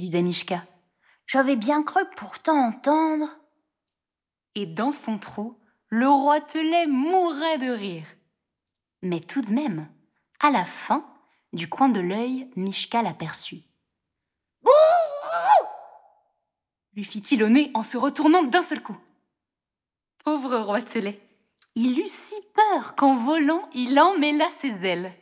disait Mishka. J'avais bien cru pourtant entendre. Et dans son trou, le roi Telet mourait de rire. Mais tout de même, à la fin, du coin de l'œil, Mishka l'aperçut. « Bouh !» lui fit-il au nez en se retournant d'un seul coup. Pauvre roi Telet, il eut si peur qu'en volant, il emmêla ses ailes.